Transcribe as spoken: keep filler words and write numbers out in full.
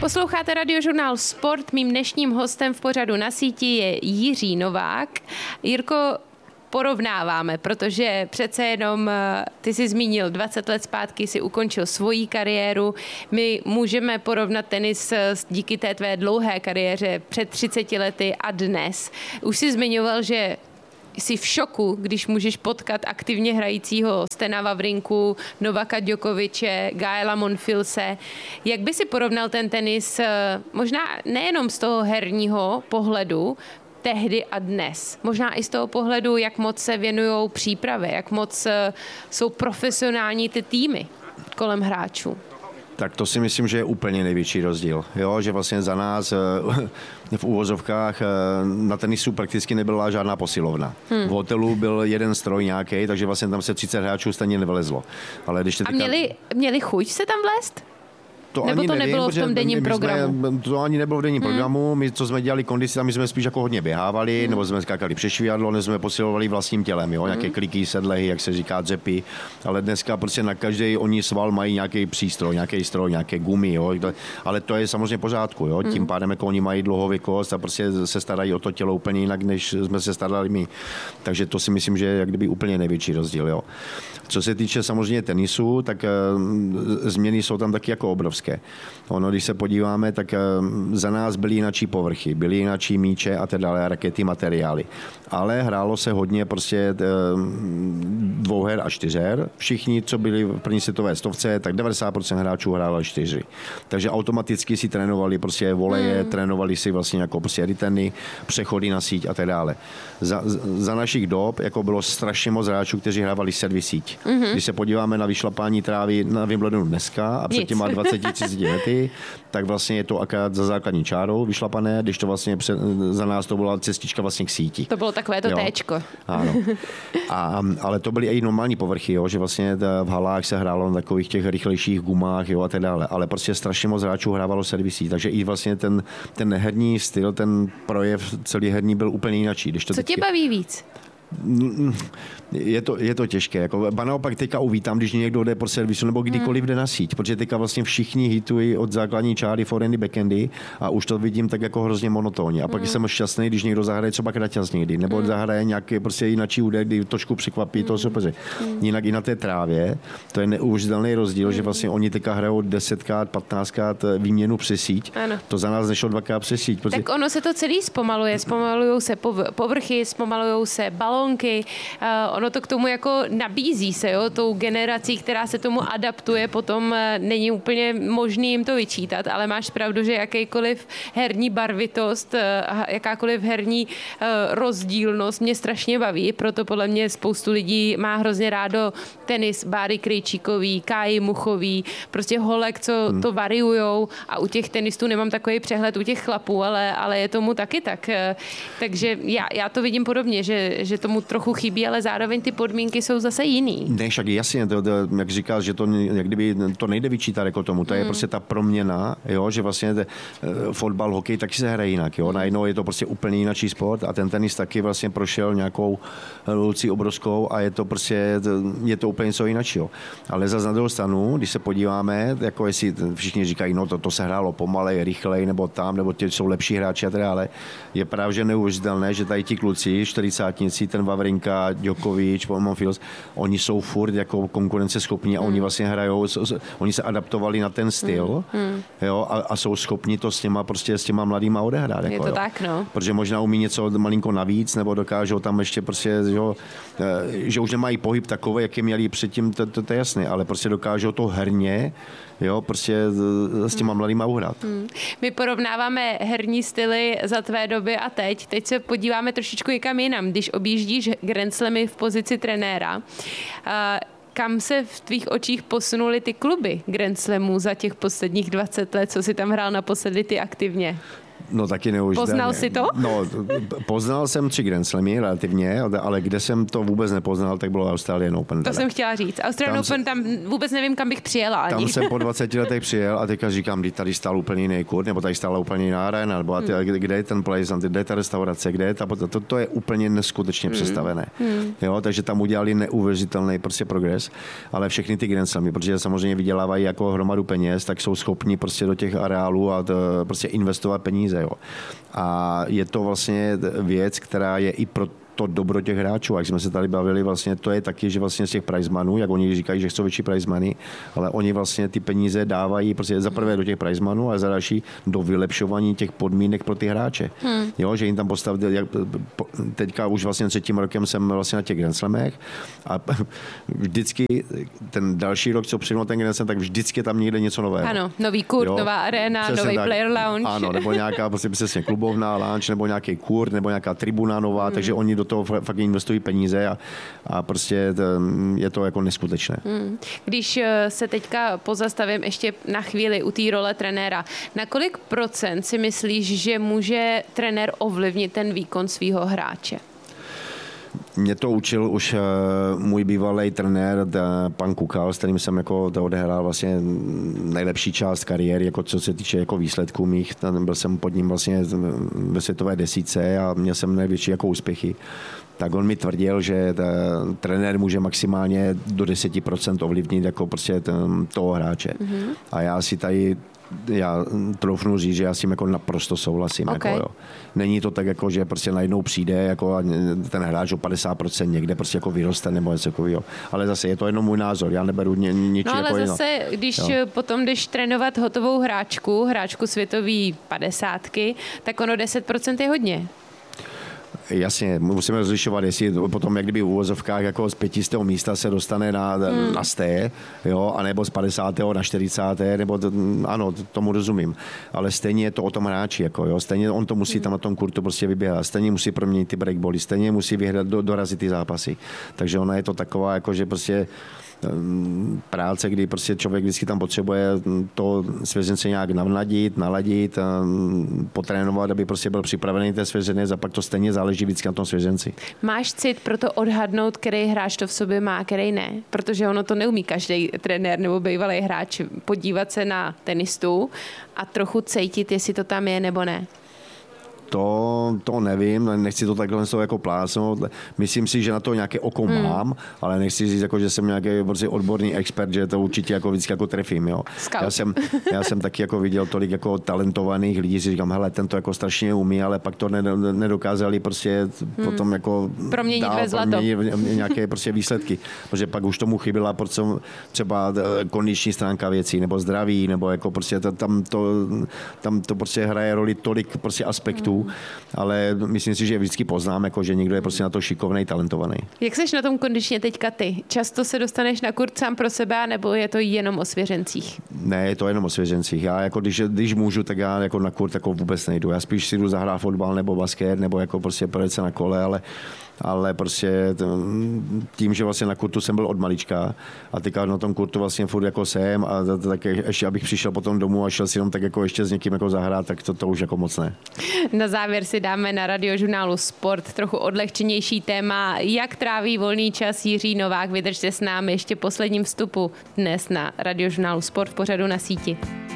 Posloucháte Radiožurnál Sport. Mým dnešním hostem v pořadu Na síti je Jiří Novák. Jirko, porovnáváme, protože přece jenom ty jsi zmínil, dvacet let zpátky si ukončil svoji kariéru. My můžeme porovnat tenis díky té tvé dlouhé kariéře před třiceti lety a dnes. Už jsi zmiňoval, že jsi v šoku, když můžeš potkat aktivně hrajícího Stena Wawrinku, Novaka Djokoviče, Gaela Monfilse. Jak by si porovnal ten tenis možná nejenom z toho herního pohledu, tehdy a dnes. Možná i z toho pohledu, jak moc se věnujou přípravě, jak moc jsou profesionální ty týmy kolem hráčů. Tak to si myslím, že je úplně největší rozdíl. Jo, že vlastně za nás v úvozovkách na tenisu prakticky nebyla žádná posilovna. Hmm. V hotelu byl jeden stroj nějaký, takže vlastně tam se třicet hráčů stejně nevylezlo. Ale když teďka... A měli, měli chuť se tam vlézt? To Nebo ani to nevím, nebylo v tom denním programu? Jsme, to ani nebylo v denním hmm. programu. My, co jsme dělali kondici, tam my jsme spíš jako hodně běhávali, hmm. nebo jsme skákali přešvihadlo, nebo jsme posilovali vlastním tělem, jo? Nějaké hmm. kliky, sedlehy, jak se říká, dřepy. Ale dneska prostě na každý oni sval mají nějaký přístroj, nějaký stroj, nějaké gumy, jo? Ale to je samozřejmě pořádku, jo? Tím hmm. pádem jako oni mají dlouhověkost a prostě se starají o to tělo úplně jinak, než jsme se starali my. Takže to si myslím, že je jak kdyby úplně největší rozdíl, jo? Co se týče samozřejmě tenisu, tak uh, změny jsou tam taky jako obrovské. Ono, když se podíváme, tak uh, za nás byly jinačí povrchy, byly jinačí míče a tak dále, rakety, materiály. Ale hrálo se hodně prostě uh, dvouher a čtyřher. Všichni, co byli v první světové stovce, tak devadesát procent hráčů hrálo čtyři. Takže automaticky si trénovali prostě voleje, hmm. trénovali si vlastně jako prostě returny, přechody na síť a tak dále. Za, za našich dob jako bylo strašně moc hráčů, kteří hrávali servis síť. Mm-hmm. Když se podíváme na vyšlapání trávy na Wimbledonu dneska a před těma dvaceti třiceti lety, tak vlastně je to akorát za základní čárou vyšlapané, když to vlastně před, za nás to byla cestička vlastně k síti. To bylo takové to téčko. Ano. A, ale to byly i normální povrchy, jo, že vlastně v halách se hrálo na takových těch rychlejších gumách, jo, a tak dále. Ale prostě strašně moc hráčů hrávalo servisí, takže i vlastně ten, ten herní styl, ten projev celý herní byl úplně jináčí. Co teďka... tě baví víc? Je to, je to těžké. Jako, ba naopak teďka uvítám, když někdo jde po servisu nebo kdykoliv jde na síť, protože teďka vlastně všichni hitují od základní čáry, forehandy, backhandy a už to vidím tak jako hrozně monotónně. A pak mm. jsem šťastný, když někdo zahraje třeba kraťas někdy, nebo mm. zahraje nějaký prostě jinačí úder, kdy trošku překvapí mm. toho soupeře. Mm. Jinak i na té trávě, to je neuvěřitelný rozdíl, mm. že vlastně oni teďka hrajou desetkrát, patnáctkrát výměnu přes síť. Ano. To za nás nešlo dvakrát přes síť. Protože... Tak ono se to celý zpomaluje, zpomalujou se povrchy, zpomalujou se balónky. Uh, ono to k tomu jako nabízí se, jo, tou generací, která se tomu adaptuje, potom není úplně možný jim to vyčítat, ale máš pravdu, že jakýkoliv herní barvitost, jakákoliv herní rozdílnost mě strašně baví, proto podle mě spoustu lidí má hrozně rádo tenis Báry Krejčíkový, Káji Muchový, prostě holek, co hmm. to variujou a u těch tenistů nemám takový přehled u těch chlapů, ale, ale je tomu taky tak. Takže já, já to vidím podobně, že, že tomu trochu chybí, ale zároveň ty podmínky jsou zase jiný. Ne, však jasně, to, to, jak říkáš, že to, jak kdyby, to nejde vyčítat jako tomu, to je mm. prostě ta proměna, jo, že vlastně te, fotbal, hokej taky se hraje jinak, jo, najednou je to prostě úplně jináčí sport a ten tenis taky vlastně prošel nějakou revolucí obrovskou a je to prostě, je to úplně něco jináčího. Ale zase na druhou stranu, když se podíváme, jako jestli všichni říkají, no to, to se hrálo pomalej, rychlej, nebo tam, nebo ti jsou lepší hráči a tak dále, je právě že neuvěřitelné, že tady ti kluci, čtyřicátníci, ten Wawrinka, Djokovič, Monfils, oni jsou furt jako konkurenceschopní a mm. oni vlastně hrajou, oni se adaptovali na ten styl, mm. jo, a, a jsou schopni to s těma, prostě s těma mladýma odehrát. Je jako, to jo. tak, no. Protože možná umí něco malinko navíc, nebo dokážou tam ještě prostě, jo, že už nemají pohyb takový, jaký měli předtím, to, to, to je jasné, ale prostě dokážou to herně, jo, prostě s těma hmm. mladýma uhrát. Hmm. My porovnáváme herní styly za tvé doby a teď. Teď se podíváme trošičku někam jinam. Když objíždíš Grand Slamy v pozici trenéra, kam se v tvých očích posunuly ty kluby Grand Slamů za těch posledních dvacet let, co si tam hrál naposledy ty aktivně? No taky neuvěřitelně. Poznal jsi to? No, poznal jsem tři Grand Slamy relativně, ale kde jsem to vůbec nepoznal, tak bylo Australian Open. To teda. jsem chtěla říct. Australian Open, tam vůbec nevím, kam bych přijela ani. Tam jsem po dvaceti letech přijel a teďka říkám, kdy tady stál úplně jiný kurt, nebo tady stála úplně jiná arena, nebo a ty, hmm. kde je ten place, kde je ta restaurace, kde je ta, to, to je úplně neskutečně hmm. přestavené. Hmm. Jo, takže tam udělali neuvěřitelný prostě progres, ale všechny ty Grand Slamy, protože samozřejmě vydělávají jako hromadu peněz, tak jsou schopni prostě do těch areálů a to, prostě investovat peníze. Jo. A je to vlastně věc, která je i pro to dobro těch hráčů. Jak jsme se tady bavili, vlastně to je taky, že vlastně z těch prize money, jak oni říkají, že chcou větší prize money, ale oni vlastně ty peníze dávají prostě za prvé do těch prize money a za další do vylepšování těch podmínek pro ty hráče. Hmm. Jo, že jim tam postavili, jak, teďka už vlastně třetím rokem jsem vlastně na těch Grand Slamech a vždycky ten další rok, co přijde ten Grand Slam, tak vždycky tam někde něco nového. Ano, nový kurt, jo, nová arena, nový tak, player lounge. Ano, nebo nějaká prostě přesně klubovná lounge, nebo nějaký kurt, nebo nějaká tribuna nová, hmm. takže oni do toho fakt investují peníze a, a prostě to, je to jako neskutečné. Hmm. Když se teďka pozastavím ještě na chvíli u té role trenéra, na kolik procent si myslíš, že může trenér ovlivnit ten výkon svého hráče? Mě to učil už uh, můj bývalý trenér, da, pan Kukal, s kterým jsem jako to odehrál vlastně nejlepší část kariéry, jako co se týče jako výsledků mých. Tam byl jsem pod ním vlastně ve světové desítce a měl jsem největší jako úspěchy. Tak on mi tvrdil, že ta, trenér může maximálně do deset procent ovlivnit jako prostě ten, toho hráče. Mm-hmm. A já si tady já troufnu říct, že já s tím jako naprosto souhlasím. Okay. Jako, jo. Není to tak, jako, že prostě najednou přijde jako a ten hráč o padesát procent někde prostě jako vyroste nebo něco takového. Ale zase je to jenom můj názor, já neberu ně, ničí. No ale jako zase, jedno. když jo. potom jdeš trénovat hotovou hráčku, hráčku světový padesátky, tak ono deset procent je hodně. Jasně, musíme rozlišovat, jestli potom jak kdyby v úvozovkách jako z pětistého místa se dostane na, hmm. na sté, jo, anebo z padesátého na čtyřicátého nebo to, ano, tomu rozumím. Ale stejně je to o tom hráči, jako jo, stejně on to musí hmm. tam na tom kurtu prostě vyběhat, stejně musí proměnit ty breakbally, stejně musí vyhrát, do, dorazit ty zápasy. Takže ona je to taková, jako že prostě práce, kdy prostě člověk vždycky tam potřebuje to svěřence nějak navnadit, naladit, potrénovat, aby prostě byl připravený ten svěřenec a pak to stejně záleží vždycky na tom svěřenci. Máš cit pro to odhadnout, který hráč to v sobě má, který ne? Protože ono to neumí každý trenér nebo bývalý hráč podívat se na tenistu a trochu cítit, jestli to tam je nebo ne. To, to nevím, nechci to takhle jako plásnout. Myslím si, že na to nějaké oko hmm. mám, ale nechci říct, jako, že jsem nějaký prostě odborný expert, že to určitě jako vždycky jako trefím. Jo. Já, jsem, já jsem taky jako viděl tolik jako talentovaných lidí, si říkám, hele, ten to jako strašně umí, ale pak to nedokázali prostě hmm. potom jako proměnit dál, ve zlato. Proměnit nějaké prostě výsledky. Protože pak už tomu chyběla třeba kondiční stránka věcí, nebo zdraví, nebo jako prostě tam to, tam to prostě hraje roli tolik prostě aspektů, hmm. ale myslím si, že vždycky poznám, jako, že někdo je prostě na to šikovnej, talentovaný. Jak seš na tom kondičně teďka ty? Často se dostaneš na kurt sám pro sebe, nebo je to jenom o svěřencích? Ne, je to jenom o svěřencích. Já jako, když, když můžu, tak já jako na kurt jako vůbec nejdu. Já spíš si jdu zahrát fotbal nebo basket, nebo jako prostě projet se na kole, ale ale prostě tím, že vlastně na kurtu jsem byl od malička a teďka na tom kurtu vlastně furt jako jsem a tak ještě abych přišel potom domů a šel si jenom tak jako ještě s někým jako zahrát, tak to, to už jako moc ne. Na závěr si dáme na Radiožurnálu Sport trochu odlehčenější téma. Jak tráví volný čas Jiří Novák? Vydržte s námi ještě posledním vstupu dnes na Radiožurnálu Sport v pořadu Na síti.